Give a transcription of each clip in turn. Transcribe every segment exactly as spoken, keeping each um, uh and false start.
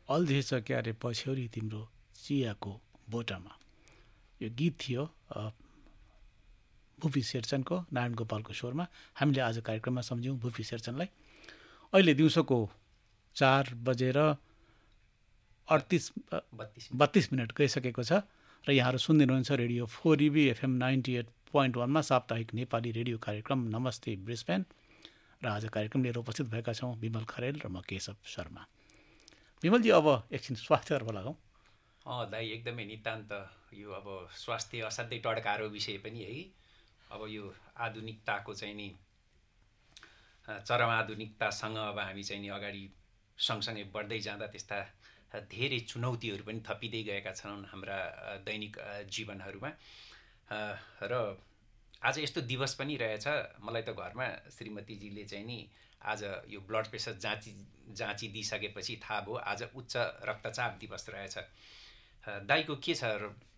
अल्झेछ क्यारे पछ्यौरी तिम्रो चियाको बोटामा। यो गीत थियो भुपी शेरचनको, नारायण गोपालको स्वरमा। हामीले आज कार्यक्रममा सम्झ्यौँ भुपी शेरचनलाई। अहिले दिउँसोको चार बजेर अडतिस बत्तिस मिनट गइसकेको छ र यहाँहरू सुन्दै हुनुहुन्छ रेडियो फोर इबी एफएम नाइन्टी एट पोइन्ट वानमा साप्ताहिक नेपाली रेडियो कार्यक्रम नमस्ते ब्रिस्बेन। र आज कार्यक्रम लिएर उपस्थित भएका छौँ विमल खरेल र म केशव शर्मा। विमलजी, अब एकछिन स्वास्थ्यतर्फ लगाउँ। अँ दाइ, एकदमै नितान्त यो अब स्वास्थ्य असाध्यै टड्कारो विषय पनि है। अब यो आधुनिकताको चाहिँ नि चरम आधुनिकतासँग अब हामी चाहिँ नि अगाडि सँगसँगै बढ्दै जाँदा त्यस्ता धेरै चुनौतीहरू पनि थपिँदै गएका छन् हाम्रा दैनिक जीवनहरूमा। र आज यस्तो दिवस पनि रहेछ, मलाई त घरमा श्रीमतीजीले चाहिँ नि आज यो ब्लड प्रेसर जाँची जाँची दिइसकेपछि थाहा भयो आज उच्च रक्तचाप दिवस रहेछ। दाइको के छ,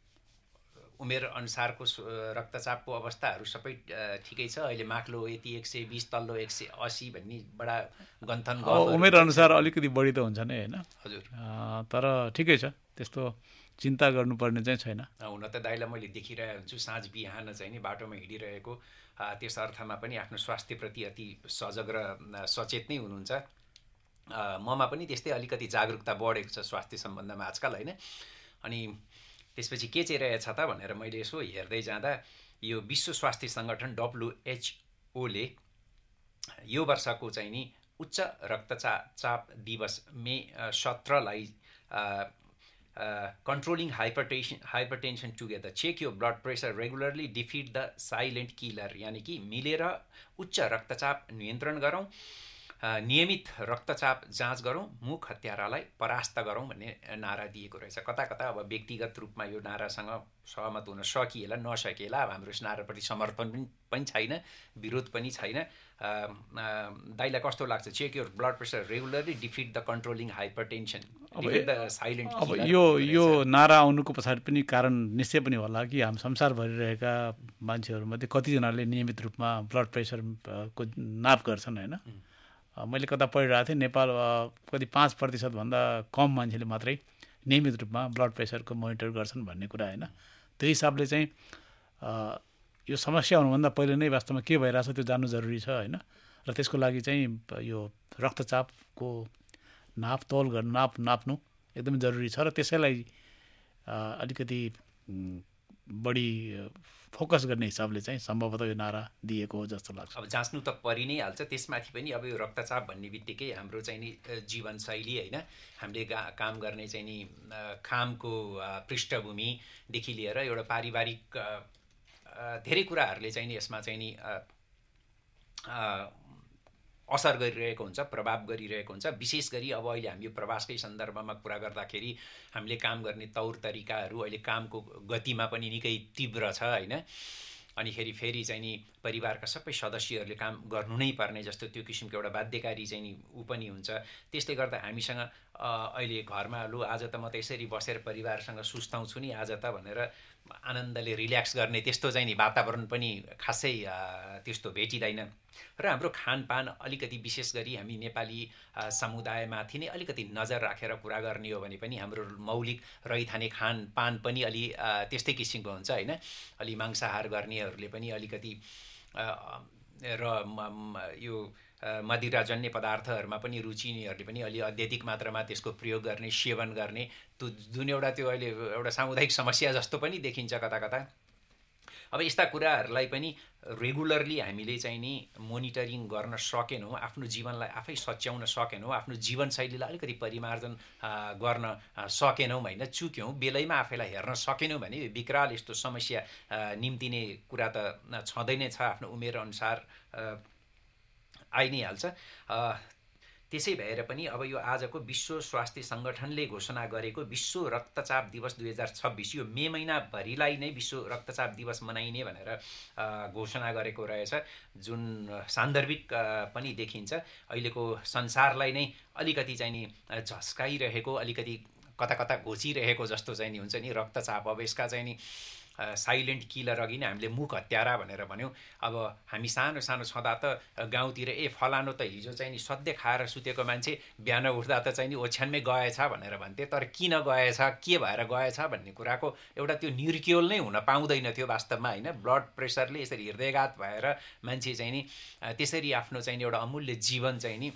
उमेर अनुसारको रक्तचापको अवस्थाहरू सबै ठिकै छ? अहिले माक्लो यति एक सय बिस तल्लो एक सय असी भन्ने बडा गन्थन उमेर अनुसार अलिकति बढी त हुन्छ नै होइन हजुर, तर ठिकै छ, त्यस्तो चिन्ता गर्नुपर्ने चाहिँ छैन। हुन त दाइलाई मैले देखिरहेको हुन्छु साँझ बिहान चाहिँ नि बाटोमा हिँडिरहेको, त्यस अर्थमा पनि आफ्नो स्वास्थ्यप्रति अति सजग र सचेत नै हुनुहुन्छ। ममा पनि त्यस्तै अलिकति जागरुकता बढेको छ स्वास्थ्य सम्बन्धमा आजकल होइन। अनि त्यसपछि के चाहिँ रहेछ त भनेर मैले यसो हेर्दै जाँदा यो विश्व स्वास्थ्य सङ्गठन डब्लुएचओले यो वर्षको चाहिँ नि उच्च रक्तचाप दिवस मे सत्रलाई controlling hypertension hypertension together, check यो blood pressure regularly, defeat the silent killer, यानि कि मिलेर उच्च रक्तचाप नियन्त्रण गरौँ, नियमित रक्तचाप जाँच गरौँ, मुख हत्यारालाई परास्त गरौँ भन्ने नारा दिएको रहेछ। कता कता अब व्यक्तिगत रूपमा यो नारासँग सहमत हुन सकिएला नसकिएला, अब हाम्रो यस नाराप्रति समर्थन पनि पनि छैन, विरोध पनि छैन। दाइलाई कस्तो लाग्छ? Check your blood pressure regularly, defeat the controlling hypertension, defeat the silent killer. अब यो यो नारा आउनुको पछाडि पनि कारण निश्चय पनि होला कि हामी संसारभरि रहेका मान्छेहरूमध्ये कतिजनाले नियमित रूपमा ब्लड प्रेसरको नाप गर्छन् होइन। मैले कता पढिरहेको थिएँ, नेपाल कति पाँच प्रतिशतभन्दा कम मान्छेले मात्रै नियमित रूपमा ब्लड प्रेसरको मोनिटर गर्छन् भन्ने कुरा होइन। त्यो हिसाबले चाहिँ यो समस्या हुनुभन्दा पहिले नै वास्तवमा के भइरहेछ त्यो जान्नु जरुरी छ होइन। र त्यसको लागि चाहिँ यो रक्तचापको नाप तौल गर्नु नाप नाप्नु एकदमै जरुरी छ र त्यसैलाई अलिकति बढी फोकस गर्ने हिसाबले चाहिँ सम्भवतः यो नारा दिएको हो जस्तो लाग्छ। अब जाँच्नु त परि नै हाल्छ, त्यसमाथि पनि अब यो रक्तचाप भन्ने बित्तिकै हाम्रो चाहिँ नि जीवनशैली होइन, हामीले काम गर्ने चाहिँ नि कामको पृष्ठभूमिदेखि लिएर एउटा पारिवारिक धेरै कुराहरूले चाहिँ नि यसमा चाहिँ नि असर गरिरहेको हुन्छ, प्रभाव गरिरहेको हुन्छ। विशेष गरी अब अहिले हामी यो प्रवासकै सन्दर्भमा कुरा गर्दाखेरि हामीले काम गर्ने तौर तरिकाहरू अहिले कामको गतिमा पनि निकै तीव्र छ होइन। अनिखेरि फेरि चाहिँ नि परिवारका सबै सदस्यहरूले काम गर्नु नै पर्ने जस्तो त्यो किसिमको एउटा बाध्यकारी चाहिँ नि ऊ पनि हुन्छ। त्यसले गर्दा हामीसँग अहिले घरमा लु आज त म त यसरी बसेर परिवारसँग सुस्ताउँछु नि आज त भनेर आनन्दले रिल्याक्स गर्ने त्यस्तो चाहिँ नि वातावरण पनि खासै त्यस्तो भेटिँदैन। र हाम्रो खानपान अलिकति विशेष गरी हामी नेपाली समुदायमाथि नै अलिकति नजर राखेर कुरा गर्ने हो भने पनि हाम्रो मौलिक रहिथाने खानपान पनि अलि त्यस्तै किसिमको हुन्छ होइन। अलि मांसाहार गर्नेहरूले पनि अलिकति र यो मदिराजन्य पदार्थहरूमा पनि रुचिनेहरूले पनि अलि अत्यधिक मात्रामा त्यसको प्रयोग गर्ने सेवन गर्ने त्यो जुन एउटा त्यो अहिले एउटा सामुदायिक समस्या जस्तो पनि देखिन्छ कता कता। अब यस्ता कुराहरूलाई पनि रेगुलरली हामीले चाहिँ नि मोनिटरिङ गर्न सकेनौँ, आफ्नो जीवनलाई आफै सच्याउन सकेनौँ, आफ्नो जीवनशैलीलाई अलिकति परिमार्जन गर्न सकेनौँ होइन, चुक्यौँ, बेलैमा आफैलाई हेर्न सकेनौँ भने विकराल यस्तो समस्या निम्तिने कुरा त छँदै नै छ, आफ्नो उमेर अनुसार आइ नै हाल्छ। त्यसै भएर पनि अब यो आजको विश्व स्वास्थ्य सङ्गठनले घोषणा गरेको विश्व रक्तचाप दिवस दुई हजार छब्बिस यो मे महिनाभरिलाई नै विश्व रक्तचाप दिवस मनाइने भनेर घोषणा गरेको रहेछ, जुन सान्दर्भिक पनि देखिन्छ। अहिलेको संसारलाई नै अलिकति चाहिँ नि झस्काइरहेको, अलिकति कता कता घोचिरहेको जस्तो चाहिँ नि हुन्छ नि रक्तचाप। अब यसका चाहिँ नि साइलेन्ट किलर अघि नै हामीले मुख हत्यारा भनेर भन्यौँ। अब हामी सानो सानो छँदा त गाउँतिर ए फलानु त हिजो चाहिँ नि सधैँ खाएर सुतेको मान्छे बिहान उठ्दा त चाहिँ नि ओछ्यानमै गएछ भनेर भन्थे। तर किन गएछ, के भएर गएछ भन्ने कुराको एउटा त्यो निर्क्योल नै हुन पाउँदैन थियो वास्तवमा होइन। ब्लड प्रेसरले यसरी हृदयघात भएर मान्छे चाहिँ नि त्यसरी आफ्नो चाहिँ नि एउटा अमूल्य जीवन चाहिँ नि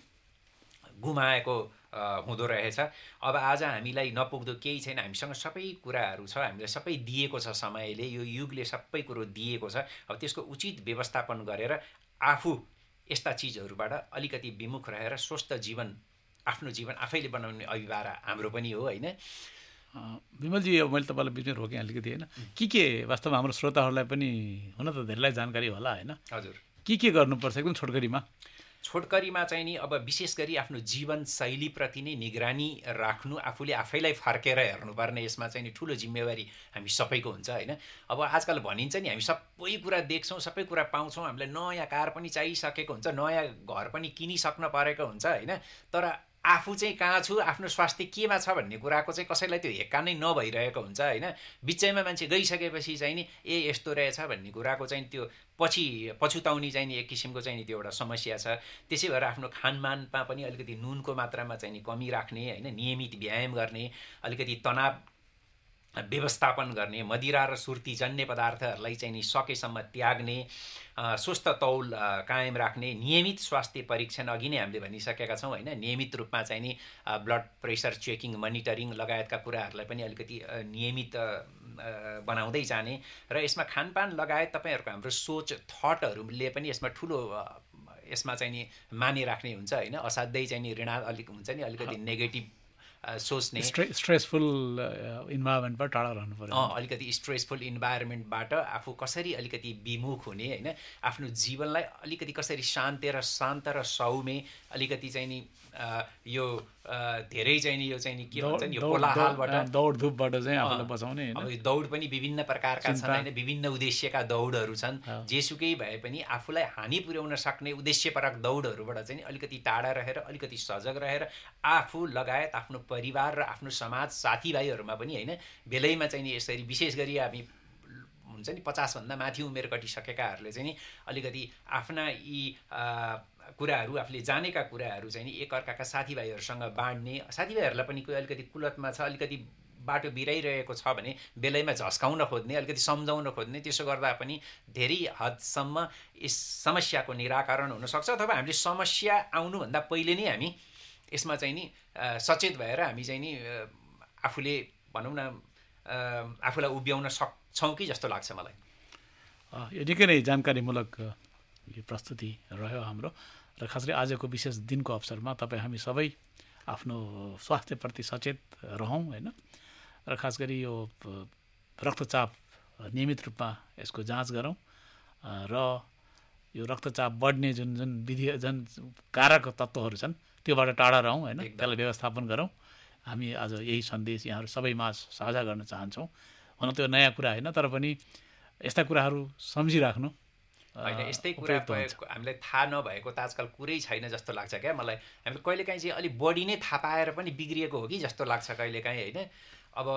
गुमाएको हुँदो रहेछ। अब आज हामीलाई नपुग्दो केही छैन, हामीसँग सबै कुराहरू छ, हामीलाई सबै दिएको छ, समयले यो युगले सबै कुरो दिएको छ। अब त्यसको उचित व्यवस्थापन गरेर आफू यस्ता चिजहरूबाट अलिकति विमुख रहेर स्वस्थ जीवन आफ्नो जीवन आफैले बनाउने अभिभार हाम्रो पनि हो होइन। विमलजी, अब मैले तपाईँलाई बिचमा रोकेँ अलिकति होइन, के के वास्तवमा हाम्रो श्रोताहरूलाई पनि हुन त धेरैलाई जानकारी होला होइन, हजुर के के गर्नुपर्छ एकदम छोटकरीमा? छोटकरीमा चाहिँ नि अब विशेष गरी आफ्नो जीवनशैलीप्रति नै निगरानी राख्नु, आफूले आफैलाई फर्केर हेर्नुपर्ने यसमा चाहिँ नि ठुलो जिम्मेवारी हामी सबैको हुन्छ होइन। अब आजकल भनिन्छ नि हामी सबै कुरा देख्छौँ, सबै कुरा पाउँछौँ, हामीलाई नयाँ कार पनि चाहिसकेको हुन्छ, नयाँ घर पनि किनिसक्न परेको हुन्छ होइन। तर आफू चाहिँ कहाँ छु, आफ्नो स्वास्थ्य केमा छ भन्ने कुराको चाहिँ कसैलाई त्यो हेक्का नै नभइरहेको हुन्छ होइन। बिचैमा मान्छे गइसकेपछि चाहिँ नि ए यस्तो रहेछ भन्ने कुराको चाहिँ त्यो पछि पछुताउने चाहिँ नि एक किसिमको चाहिँ नि त्यो एउटा समस्या छ। त्यसै भएर आफ्नो खानपानमा पनि अलिकति नुनको मात्रामा चाहिँ नि कमी राख्ने होइन, नियमित व्यायाम गर्ने, अलिकति तनाव व्यवस्थापन गर्ने, मदिरा र सुर्तीजन्य पदार्थहरूलाई चाहिँ नि सकेसम्म त्याग्ने, स्वस्थ तौल कायम राख्ने, नियमित स्वास्थ्य परीक्षण अघि नै हामीले भनिसकेका छौँ होइन। नियमित रूपमा चाहिँ नि ब्लड प्रेसर चेकिङ, मोनिटरिङ लगायतका कुराहरूलाई पनि अलिकति नियमित बनाउँदै जाने र यसमा खानपान लगायत तपाईँहरूको हाम्रो सोच थटहरूले पनि यसमा ठुलो यसमा चाहिँ नि मानिराख्ने हुन्छ होइन। असाध्यै चाहिँ नि ऋणा अलिक हुन्छ नि, अलिकति नेगेटिभ सोच्ने, स्ट्रेसफुल इन्भाइरोमेन्टबाट टाढा रहनु पर्यो। अँ अलिकति स्ट्रेसफुल इन्भाइरोमेन्टबाट आफू कसरी अलिकति विमुख हुने होइन, आफ्नो जीवनलाई अलिकति कसरी शान्त र शान्त र सौम्य अलिकति चाहिँ नि यो धेरै चाहिँ नि यो चाहिँ नि के भन्छ नि यो कोलाहलबाट दौडधुपबाट चाहिँ आफूलाई बचाउने होइन। अब दौड पनि विभिन्न प्रकारका छन् होइन, विभिन्न उद्देश्यका दौडहरू छन्। जेसुकै भए पनि आफूलाई हानि पुर्याउन सक्ने उद्देश्यपरक दौडहरूबाट चाहिँ अलिकति टाढा रहेर अलिकति सजग रहेर आफू लगायत आफ्नो परिवार र आफ्नो समाज साथीभाइहरूमा पनि होइन बेलैमा चाहिँ नि यसरी विशेष गरी हामी हुन्छ नि पचासभन्दा माथि उमेर कटिसकेकाहरूले चाहिँ नि अलिकति आफ्ना यी कुराहरू आफूले जानेका कुराहरू चाहिँ नि एकअर्काका साथीभाइहरूसँग बाँड्ने, साथीभाइहरूलाई पनि कोही अलिकति कुलतमा छ, अलिकति बाटो बिराइरहेको छ भने बेलैमा झस्काउन खोज्ने, अलिकति सम्झाउन खोज्ने, त्यसो गर्दा पनि धेरै हदसम्म यस समस्याको निराकरण हुनसक्छ। अथवा हामीले समस्या आउनुभन्दा पहिले नै हामी यसमा चाहिँ नि सचेत भएर हामी चाहिँ नि आफूले भनौँ न आफूलाई उभ्याउन सक्छौँ कि जस्तो लाग्छ मलाई। यो निकै नै जानकारीमूलक यो प्रस्तुति रह्यो हाम्रो र खास गरी आजको विशेष दिनको अवसरमा तपाईँ हामी सबै आफ्नो स्वास्थ्यप्रति सचेत रहौँ होइन। र खास गरी यो रक्तचाप नियमित रूपमा यसको जाँच गरौँ र यो रक्तचाप बढ्ने जुन जुन विधि जुन कारक तत्त्वहरू छन् त्योबाट टाढा रहौँ होइन, त्यसलाई व्यवस्थापन गरौँ। हामी आज यही सन्देश यहाँहरू सबैमा साझा गर्न चाहन्छौँ। हुन त्यो नयाँ कुरा होइन, तर पनि यस्ता कुराहरू सम्झिराख्नु होइन। यस्तै कुरा हामीलाई थाहा नभएको त आजकल कुरै छैन जस्तो लाग्छ क्या मलाई। हामीले कहिलेकाहीँ चाहिँ अलिक बढी नै थाहा पाएर पनि बिग्रिएको हो कि जस्तो लाग्छ कहिलेकाहीँ होइन। अब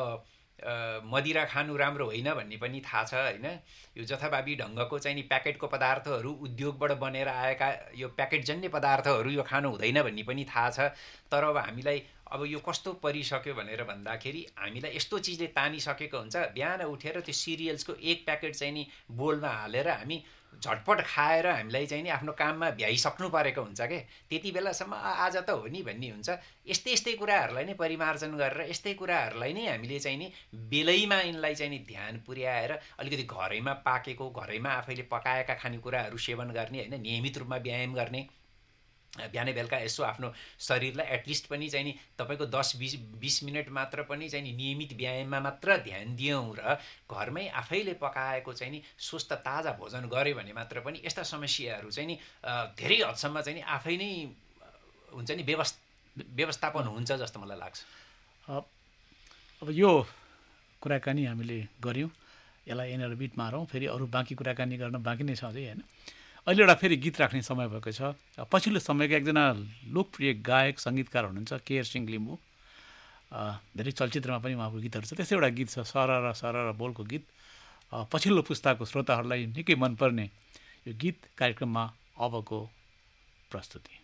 मदिरा खानु राम्रो होइन भन्ने पनि थाहा छ होइन। यो जथाभावी ढङ्गको चाहिँ नि प्याकेटको पदार्थहरू उद्योगबाट बनेर आएका यो प्याकेटजन्य पदार्थहरू यो खानु हुँदैन भन्ने पनि थाहा छ। तर अब हामीलाई अब यो कस्तो परिसक्यो भनेर भन्दाखेरि हामीलाई यस्तो चिजले तानिसकेको हुन्छ, बिहान उठेर त्यो सिरियल्सको एक प्याकेट चाहिँ नि बोलमा हालेर हामी झटपट खाएर हामीलाई चाहिँ नि आफ्नो काममा भ्याइसक्नु परेको हुन्छ के, त्यति बेलासम्म आज त हो नि भन्ने हुन्छ। यस्तै यस्तै कुराहरूलाई नै परिमार्जन गरेर यस्तै कुराहरूलाई नै हामीले चाहिँ नि बेलैमा यिनलाई चाहिँ नि ध्यान पुर्याएर अलिकति घरैमा पाकेको घरैमा आफैले पकाएका खानेकुराहरू सेवन गर्ने होइन, नियमित रूपमा व्यायाम गर्ने, बिहानै बेलुका यसो आफ्नो शरीरलाई एटलिस्ट पनि चाहिँ नि तपाईँको दस बिस बिस मिनट मात्र पनि चाहिँ नि नियमित व्यायाममा मात्र ध्यान दियौँ र घरमै आफैले पकाएको चाहिँ नि स्वस्थ ताजा भोजन गऱ्यो भने मात्र पनि यस्ता समस्याहरू चाहिँ नि धेरै हदसम्म चाहिँ नि आफै नै हुन्छ नि व्यवस्था व्यवस्थापन हुन्छ जस्तो मलाई लाग्छ। अब यो कुराकानी हामीले गऱ्यौँ, यसलाई यहाँनिर बिट मारौँ, फेरि अरू बाँकी कुराकानी गर्न बाँकी नै छ अझै होइन। अहिले एउटा फेरि गीत राख्ने समय भएको छ। पछिल्लो समयका एकजना लोकप्रिय गायक सङ्गीतकार हुनुहुन्छ केयर सिंह लिम्बू, धेरै चलचित्रमा पनि उहाँको गीतहरू छ। त्यस्तै एउटा गीत छ सरर सरर बोलको गीत, पछिल्लो पुस्ताको श्रोताहरूलाई निकै मनपर्ने यो गीत कार्यक्रममा अबको प्रस्तुति।